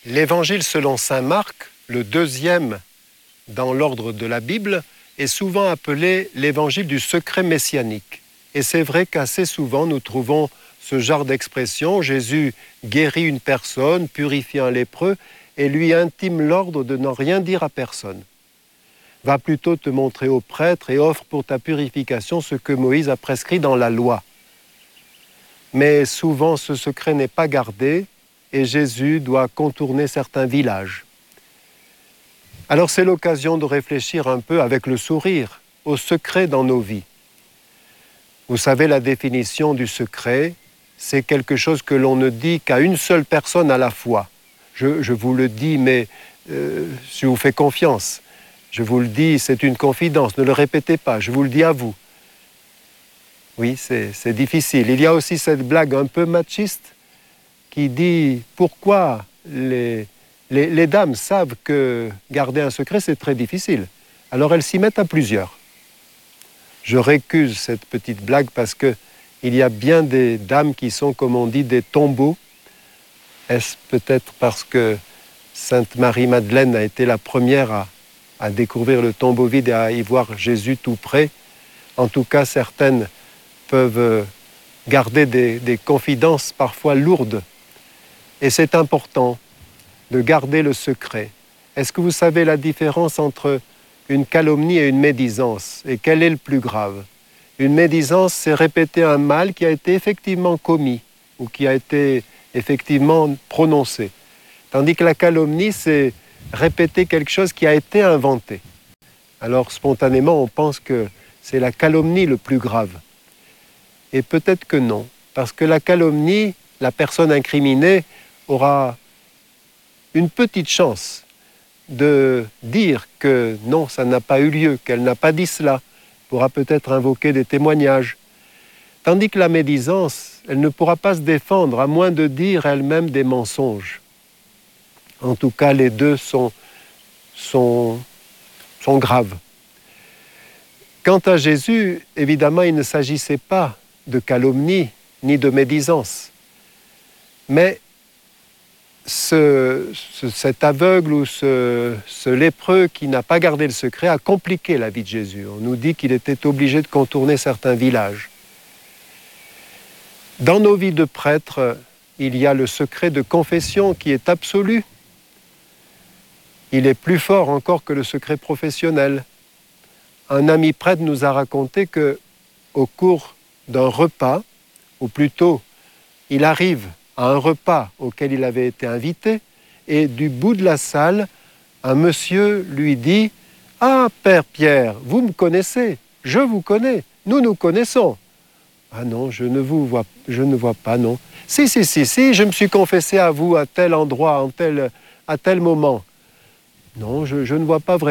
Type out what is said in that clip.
L'Évangile selon saint Marc, le deuxième dans l'ordre de la Bible, est souvent appelé l'Évangile du secret messianique. Et c'est vrai qu'assez souvent nous trouvons ce genre d'expression. Jésus guérit une personne, purifie un lépreux et lui intime l'ordre de n'en rien dire à personne. Va plutôt te montrer au prêtre et offre pour ta purification ce que Moïse a prescrit dans la loi. Mais souvent ce secret n'est pas gardé et Jésus doit contourner certains villages. Alors c'est l'occasion de réfléchir un peu avec le sourire au secret dans nos vies. Vous savez, la définition du secret, c'est quelque chose que l'on ne dit qu'à une seule personne à la fois. Je vous le dis, mais je vous fais confiance. Je vous le dis, c'est une confidence, ne le répétez pas, je vous le dis à vous. Oui, c'est difficile. Il y a aussi cette blague un peu machiste qui dit pourquoi les dames savent que garder un secret, c'est très difficile. Alors elles s'y mettent à plusieurs. Je récuse cette petite blague parce qu'il y a bien des dames qui sont, comme on dit, des tombeaux. Est-ce peut-être parce que Sainte Marie-Madeleine a été la première à découvrir le tombeau vide et à y voir Jésus tout près? En tout cas, certaines peuvent garder des confidences parfois lourdes. Et c'est important de garder le secret. Est-ce que vous savez la différence entre une calomnie et une médisance? Et quel est le plus grave? Une médisance, c'est répéter un mal qui a été effectivement commis ou qui a été effectivement prononcé. Tandis que la calomnie, c'est répéter quelque chose qui a été inventé. Alors spontanément, on pense que c'est la calomnie le plus grave. Et peut-être que non, parce que la calomnie, la personne incriminée aura une petite chance de dire que non, ça n'a pas eu lieu, qu'elle n'a pas dit cela, pourra peut-être invoquer des témoignages. Tandis que la médisance, elle ne pourra pas se défendre à moins de dire elle-même des mensonges. En tout cas, les deux sont graves. Quant à Jésus, évidemment, il ne s'agissait pas de calomnie ni de médisance. Mais cet aveugle ou ce lépreux qui n'a pas gardé le secret a compliqué la vie de Jésus. On nous dit qu'il était obligé de contourner certains villages. Dans nos vies de prêtres, il y a le secret de confession qui est absolu. Il est plus fort encore que le secret professionnel. Un ami prêtre nous a raconté qu'au cours d'un repas, ou plutôt, il arrive à un repas auquel il avait été invité, et du bout de la salle, un monsieur lui dit « Ah, Père Pierre, vous me connaissez, je vous connais, nous nous connaissons. » « Ah non, je ne vois pas, non. Si, je me suis confessé à vous à tel endroit, à tel moment. » « Non, je ne vois pas vraiment. »